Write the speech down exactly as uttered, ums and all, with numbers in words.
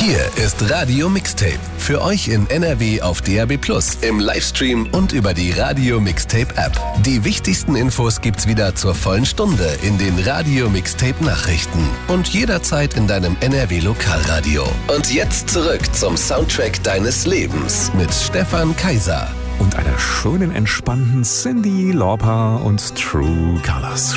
Hier ist Radio Mixtape. Für euch in N R W auf D A B plus, im Livestream und über die Radio Mixtape App. Die wichtigsten Infos gibt's wieder zur vollen Stunde in den Radio Mixtape Nachrichten und jederzeit in deinem N R W Lokalradio. Und jetzt zurück zum Soundtrack deines Lebens mit Stefan Kaiser. Und einer schönen, entspannten Cyndi Lauper und True Colors.